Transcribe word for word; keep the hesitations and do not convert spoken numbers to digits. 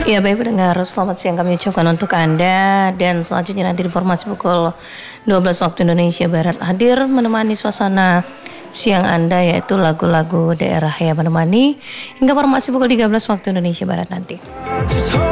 Ya baik pendengar, selamat siang kami ucapkan untuk Anda. Dan selanjutnya nanti informasi pukul dua belas waktu Indonesia Barat hadir menemani suasana siang Anda, yaitu lagu-lagu daerah yang menemani hingga informasi pukul tiga belas waktu Indonesia Barat nanti.